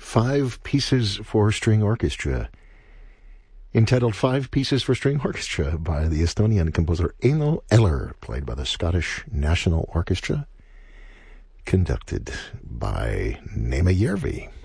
5 Pieces for String Orchestra, entitled 5 Pieces for String Orchestra by the Estonian composer Eino Eller, played by the Scottish National Orchestra, conducted by Neeme Järvi.